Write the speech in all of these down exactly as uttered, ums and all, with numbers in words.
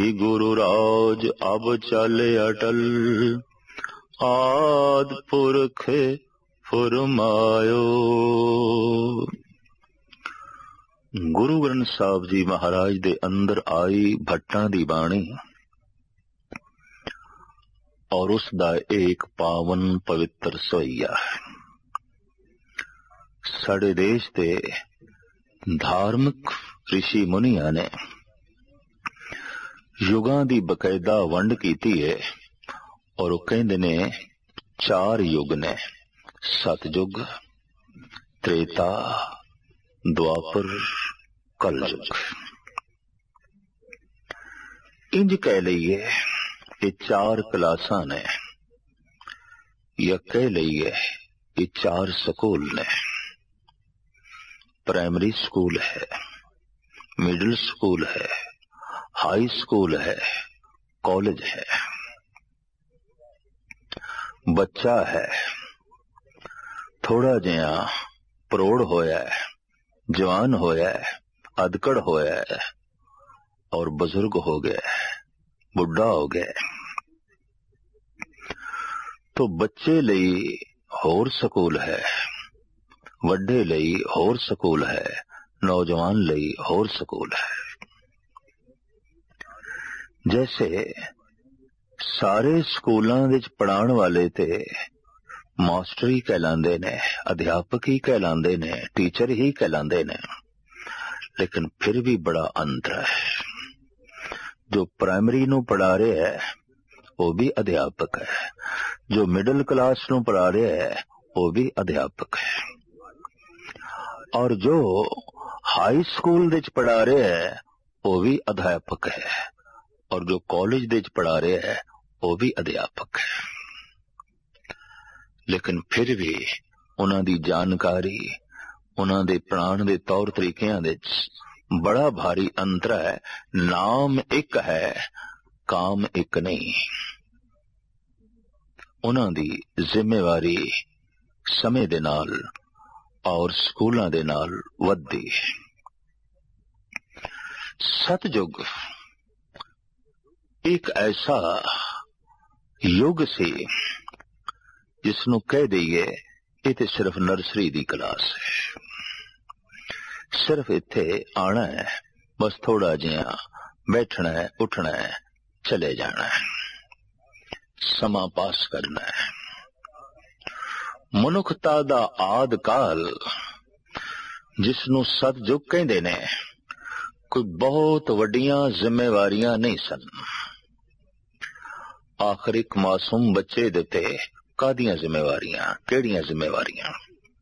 गुरु राज अब चल अटल, आद पुरख फुरमायो। गुरु ग्रंथ साहब जी महाराज दे अंदर आई भट्टां दी बाणी और उसदा एक पावन पवित्र सोईया है। साडे देश दे धार्मिक ऋषि मुनिया ने युगां दी बकायदा वंड कीती है और वो कहंदे ने चार युग ने, सतयुग, त्रेता, द्वापर, कलयुग। इंज कह लीए ये चार क्लासां ने, या कह लीए ये चार स्कूल ने। प्राइमरी स्कूल है, मिडिल स्कूल है, हाई स्कूल है, कॉलेज है। बच्चा है, थोड़ा जिहा परोड़ होया है, जवान होया है, अधकड़ होया है और बुजुर्ग हो गया, बुढ़ा हो गया। तो बच्चे लई होर स्कूल है, वड्डे लई होर स्कूल है, नौजवान लई होर स्कूल है। जैसे सारे स्कूलों विच पढ़ाने वाले ते मास्टर ही कहलांदे ने, अध्यापक ही कहलांदे ने, टीचर ही कहलांदे ने, लेकिन फिर भी बड़ा अंतर है। जो प्राइमरी नू पढ़ा रहे है वो भी अध्यापक है, जो मिडिल क्लास नू पढ़ा रहे है वो भी अध्यापक है, और जो हाई स्कूल विच पढ़ा रहे है वो भी अध्यापक है, और जो कॉलेज विच पढ़ा रहे है वो भी अध्यापक है। लेकिन फिर भी उन्हां दी जानकारी, उन्हां दे पढ़ाण दे तौर तरीकिਆਂ विच बड़ा भारी अंतर है। नाम एक है, काम एक नहीं। उन्हां दी जिम्मेवारी समय दे नाल और स्कूलों दे नाल वधदी है। सतयुग एक ऐसा युग सी जिसनू कह दईए ये तो सिर्फ नर्सरी दी क्लास है, सिर्फ इत्थे आना है, बस थोड़ा जिहा बैठना है, उठना है, चले जाना है, समा पास करना है। मनुखता दा आद काल जिसनू सतयुग कहंदे ने, कोई बहुत वड्डियां जिम्मेवारियां नहीं सन। आखिर एक मासूम बच्चे दे ते कादियां जिम्मेवारियां, केड़ियां जिम्मेवारियां?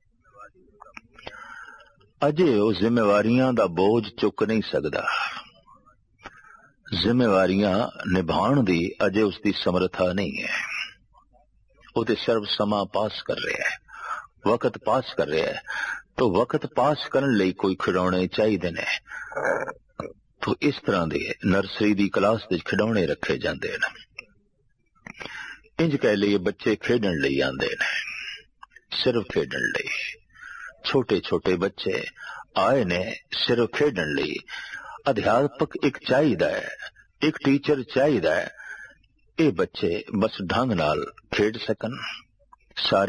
अजे वो जिम्मेवारियां दा बोझ चुक नहीं सकदा। जिम्मेवारियां निभाण दी अजे उसकी समर्था नहीं है। वो तो सिर्फ समा पास कर रहा है, वक्त पास कर रहा है। तो वक्त पास करने लई कोई खिडौने चाहिए ने, तो इस तरह दे नर्सरी दी क्लास दे खिडौने रखे जाते हैं। इंज कह लिए बच्चे खेडण लई आंदे ने, सिर्फ खेडण लई। छोटे छोटे बच्चे आए ने सिर्फ खेडण लई। अध्यापक एक चाहिदा है, एक टीचर चाहिदा है, ये बच्चे बस ढंग नाल खेड सकन। सारे